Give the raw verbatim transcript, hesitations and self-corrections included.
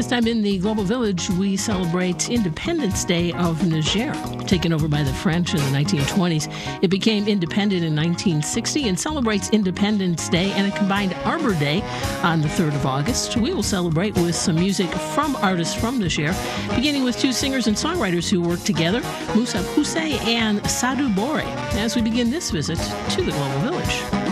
This time in the Global Village, we celebrate Independence Day of Niger. Taken over by the French in the nineteen twenties, it became independent in nineteen sixty and celebrates Independence Day and a combined Arbor Day on the third of August. We will celebrate with some music from artists from Niger, beginning with two singers and songwriters who work together, Moussa Poussey and Sadou Bore, as we begin this visit to the Global Village.